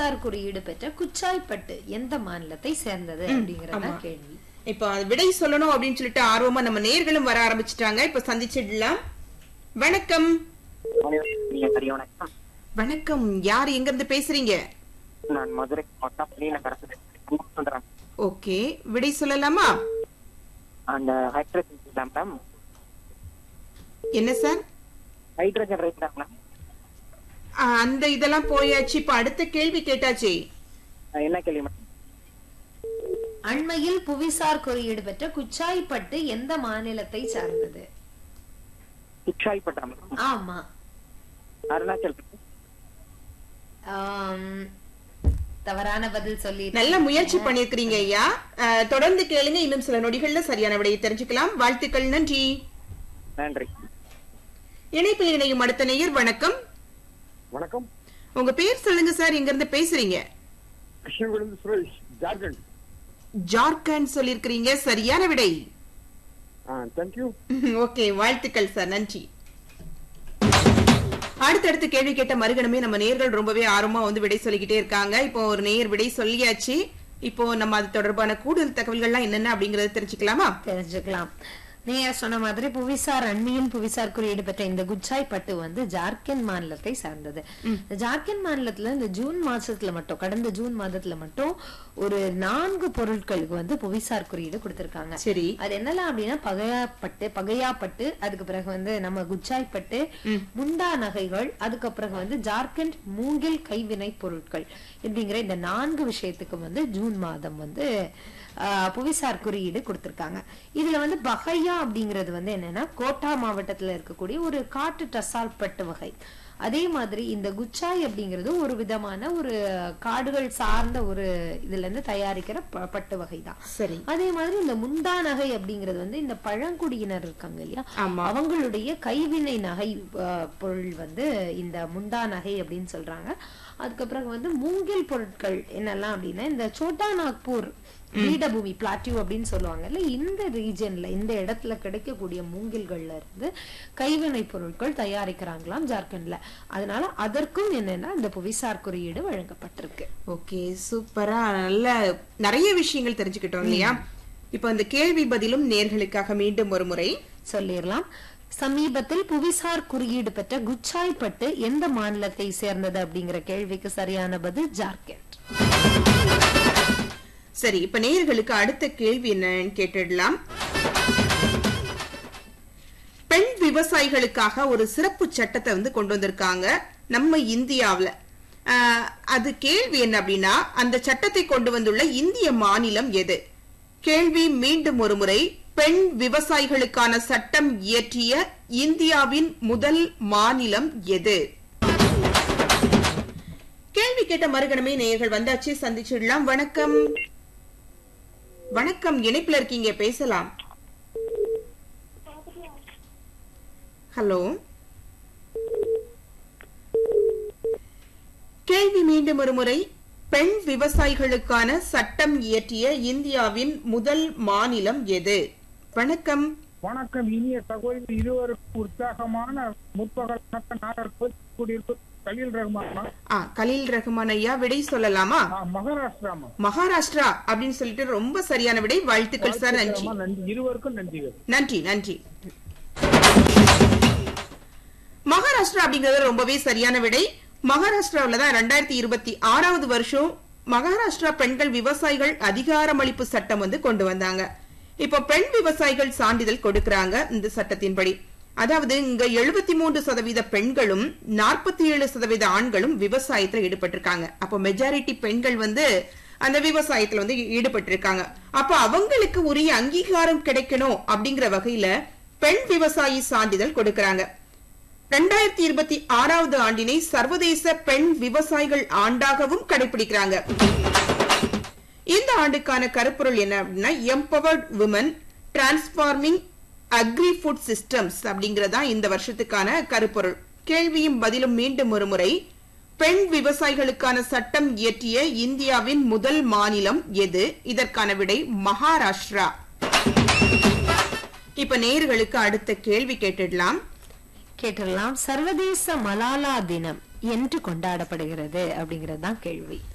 புவிசார் குறியீடு பெற்ற குச்சாய்பட்டு எந்த மாநிலத்தை சேர்ந்தது அப்படிங்கறத கேள்வி. இப்ப விடை சொல்லணும் அப்படின்னு சொல்லிட்டு ஆர்வமா நம்ம நேர்களும் வர ஆரம்பிச்சிட்டாங்க. இப்ப சந்திச்சிடலாம். வணக்கம். வணக்கம். யார் எங்க இருந்து பேசுறீங்க? நான் மதுரை மாவட்டம். ஓகே, விடை சொல்லலாமா? அந்த ஹைட்ரஜன் மேம். என்ன சார்? Hydrogen right ma'am. அந்த இதெல்லாம் போயாச்சு. இப்ப அடுத்த கேள்வி கேட்டாச்சே. என்ன கேள்வி மேம்? அண்மையில் புவிசார் குறியீடு பெற்ற குச்சாய்பட்டு எந்த மாநிலத்தை சார்ந்தது? குச்சாய்பட்டா மேம்? ஆமா, அருணாச்சல். தவறான பதில் சொல்லி. நல்ல முயற்சி பண்ணிருக்கீங்க ஐயா. தொடர்ந்து கேளுங்க, இன்னும் சில நொடிகள்ல சரியான விடையை தெரிஞ்சுக்கலாம். வாழ்த்துக்கள். நன்றி. நன்றி. இணைப்பில் இணையும் அடுத்த நேயர். வணக்கம். வணக்கம். உங்க பேர் சொல்லுங்க சார், எங்க இருந்து பேசுறீங்க? கிருஷ்ணகிரிலிருந்து சுரேஷ், ஜார்க்கண்ட். ஜார்க்கண்ட் சொல்லிருக்கீங்க, சரியான விடை. தேங்க்யூ. ஓகே, வாழ்த்துக்கள் சார், நன்றி. அடுத்தடுத்து கேள்வி கேட்ட மறுகணமே நம்ம நேயர்கள் ரொம்பவே ஆர்வமா வந்து விடை சொல்லிக்கிட்டே இருக்காங்க. இப்போ ஒரு நேயர் விடை சொல்லியாச்சு. இப்போ நம்ம அது தொடர்பான கூடுதல் தகவல்கள்லாம் என்னென்ன அப்படிங்கறத தெரிஞ்சுக்கலாமா? தெரிஞ்சுக்கலாம். நீங்க சொன்ன மாதிரி அண்மையில் புவிசார் குறியீடு பெற்ற இந்த குச்சாய்பட்டு வந்து ஜார்க்கண்ட் மாநிலத்தை சார்ந்தது. ஜார்க்கண்ட் மாநிலத்துல இந்த ஜூன் மாசத்துல மட்டும், கடந்த ஜூன் மாதத்துல மட்டும் ஒரு 4 பொருட்களுக்கு வந்து புவிசார் குறியீடு கொடுத்திருக்காங்க. சரி, அது என்னலாம் அப்படின்னா பகையாப்பட்டு, அதுக்கு பிறகு வந்து நம்ம குச்சாய்பட்டு, முண்டா நகைகள், அதுக்கு பிறகு வந்து ஜார்க்கண்ட் மூங்கில் கைவினை பொருட்கள் இப்படிங்கிற இந்த 4 விஷயத்துக்கு வந்து ஜூன் மாதம் வந்து புவிசார் குறியீடு கொடுத்திருக்காங்க. இதுல வந்து பகையா அப்படிங்கிறது வந்து என்னன்னா கோட்டா மாவட்டத்துல இருக்கக்கூடிய ஒரு காட்டு டசால் பட்டு வகை. அதே மாதிரி இந்த குச்சாய் அப்படிங்கிறது ஒரு விதமான ஒரு காடுகள் சார்ந்த ஒரு இதுல இருந்து தயாரிக்கிற பட்டு வகை தான். சரி. அதே மாதிரி இந்த முண்டா நகை அப்படிங்கிறது வந்து இந்த பழங்குடியினர் இருக்காங்க இல்லையா, அவங்களுடைய கைவினை நகை பொருள் வந்து இந்த முண்டா நகை அப்படின்னு சொல்றாங்க. அதுக்கப்புறம் வந்து மூங்கில் பொருட்கள் என்னெல்லாம் அப்படின்னா இந்த சோட்டா நாக்பூர் பீடபூமி பிளாட்டியூ அப்படின்னு சொல்லுவாங்கல்ல, இந்த ரீஜன்ல இந்த இடத்துல கிடைக்கக்கூடிய மூங்கில்கள்ல இருந்து கைவினை பொருட்கள் தயாரிக்கிறாங்களாம் ஜார்க்கண்ட்ல. அதனால அதற்கும் என்னன்னா இந்த புவிசார் குறியீடு வழங்கப்பட்டிருக்கு. ஓகே, சூப்பரா, நல்ல நிறைய விஷயங்கள் தெரிஞ்சுக்கிட்டோம் இல்லையா? இப்ப இந்த கேள்வி பதிலும் நேர்களுக்காக மீண்டும் ஒரு முறை சொல்லிடலாம். சமீபத்தில் புவிசார் குறியீடு பெற்ற குச்சாய்பட்டு எந்த மாநிலத்தை சேர்ந்தது அப்படிங்கிற கேள்விக்கு சரியான பதில் ஜார்க்கண்ட். சரி, இப்ப நேயர்களுக்கு அடுத்த கேள்வி என்னன்னு கேட்டுடலாம். பெண் விவசாயிகளுக்காக ஒரு சிறப்பு சட்டத்தை வந்து கொண்டு வந்திருக்காங்க நம்ம இந்தியாவுல. அது கேள்வி என்ன அப்படின்னா, அந்த சட்டத்தை கொண்டு வந்துள்ள இந்திய மாநிலம் எது? கேள்வி மீண்டும் ஒரு முறை. பெண் விவசாயிகளுக்கான சட்டம் இயற்றிய இந்தியாவின் முதல் மாநிலம் எது? கேள்வி கேட்ட மறுகணமே நேயர்கள் வந்தாச்சு, சந்திச்சிடலாம். வணக்கம். வணக்கம், இணைப்புல இருக்கீங்க, பேசலாம். ஹலோ. கேள்வி மீண்டும் ஒரு முறை. பெண் விவசாயிகளுக்கான சட்டம் இயற்றிய இந்தியாவின் முதல் மாநிலம் எது? வணக்கம். வணக்கம். இனிய சகோதரி இருவருக்கும் உற்சாகமான முற்பகல் வணக்கம். கலீல் ரஹ்மான். கலீல் ரஹ்மான் ஐயா, விடை சொல்லலாமா? மகாராஷ்டிரா. மகாராஷ்டிரா அப்படின்னு சொல்லிட்டு ரொம்ப சரியான விடை. வாழ்த்துக்கள் சார், நன்றி. இருவருக்கும் நன்றிகள். நன்றி, நன்றி. மகாராஷ்டிரா அப்படிங்கிறது ரொம்பவே சரியான விடை. மகாராஷ்டிராவில தான் 2026 வருஷம் மகாராஷ்டிரா பெண்கள் விவசாயிகள் அதிகாரமளிப்பு சட்டம் வந்து கொண்டு வந்தாங்க. இப்ப பெண் விவசாயிகள் சான்றிதழ் கொடுக்கறாங்க இந்த சட்டத்தின்படி. அதாவது இங்க 73% பெண்களும் 47% ஆண்களும் விவசாயத்துல ஈடுபட்டிருக்காங்க. அப்போ மெஜாரிட்டி பெண்கள் வந்து அந்த விவசாயத்துல வந்து ஈடுபட்டிருக்காங்க. அப்ப அவங்களுக்கு உரிய அங்கீகாரம் கிடைக்கணும் அப்படிங்கிற வகையில பெண் விவசாயி சான்றிதழ் கொடுக்கறாங்க. 2026 ஆண்டினை சர்வதேச பெண் விவசாயிகள் ஆண்டாகவும் கடைபிடிக்கிறாங்க. இந்த ஆண்டுக்கான கருப்பொருள் என்ன அப்படின்னா, empowered women transforming agri food systems அப்படிங்கறதா இந்த வருஷத்துக்கான கருப்பொருள். கேள்வியும் பதிலும் மீண்டும் ஒரு முறை. பெண் விவசாயிகளுக்கான சட்டம் இயற்றிய இந்தியாவின் முதல் மாநிலம் எது? இதற்கான விடை மகாராஷ்டிரா. இப்ப நேயர்களுக்கு அடுத்த கேள்வி கேட்டுடலாம். சர்வதேச மலாலா தினம் என்று கொண்டாடப்படுகிறது அப்படிங்கறதுதான் கேள்வி.